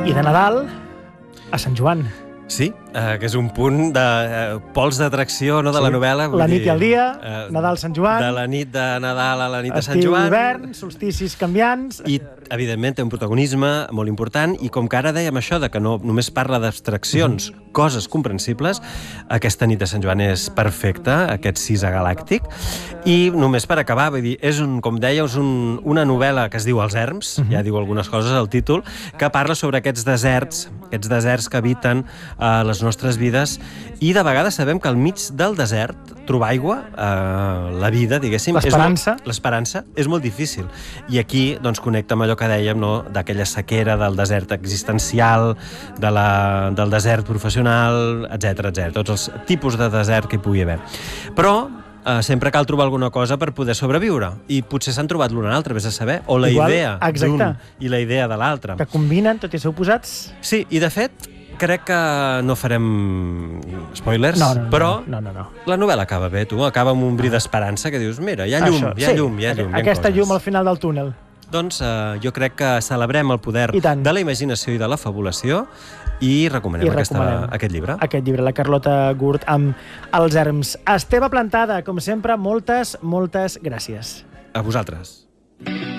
I de Nadal a Sant Joan. Sí, que és un punt de pols d'atracció, no, de la novel·la. La nit i el dia, Nadal, Sant Joan. De la nit de Nadal a la nit de Sant Estiu, Joan. hivern, solsticis canviants. I, evidentment, té un protagonisme molt important i com que ara dèiem això de que no només parla d'abstraccions, coses comprensibles, aquesta nit de Sant Joan és perfecta, aquest Cisa Galàctic. I només per acabar, vull dir, és, com deia, una novel·la que es diu Els erms, ja diu algunes coses al títol, que parla sobre aquests deserts que habiten les nostres vides, i de vegades sabem que al mig del desert trobar aigua, la vida, diguéssim, l'esperança és molt difícil. I aquí doncs, connecta amb allò que dèiem, no? D'aquella sequera del desert existencial, del desert professional, etc. Tots els tipus de desert que hi pugui haver. Però sempre cal trobar alguna cosa per poder sobreviure, i potser s'han trobat l'un a l'altre, vés a saber, o la idea d'un i la idea de l'altre. Que combinen, tot i ser oposats. Sí, i de fet crec que no farem spoilers, però la novel·la acaba bé, tu, acaba amb un bri d'esperança que dius, mira, hi ha llum, hi ha llum. Aquesta llum al final del túnel. Doncs jo crec que celebrem el poder de la imaginació i de la fabulació i recomanem aquest llibre. Aquest llibre, la Carlota Gurt amb Els erms. Esteve Plantada, com sempre, moltes gràcies. A vosaltres.